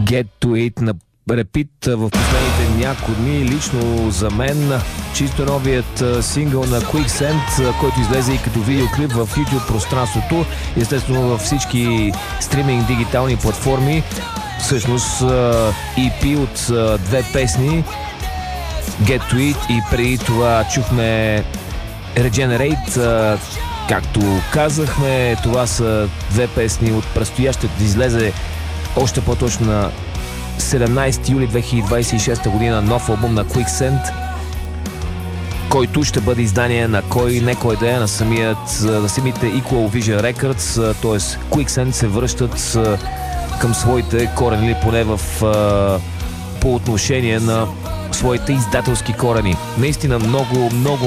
Get to It на репит в последните няколко дни. Лично за мен чисто новият сингъл на Quicksand, който излезе и като видеоклип в YouTube пространството, естествено във всички стриминг дигитални платформи. Всъщност EP от две песни, Get to It, и преди това чухме Regenerate. Както казахме, това са две песни от предстоящата да излезе още по-точно на 17 юли 2026 година нов албум на Quicksand, който ще бъде издание на не кой да е, на самите Equal Vision Records, т.е. Quicksand се връщат към своите корени, или поне по отношение на своите издателски корени. Наистина много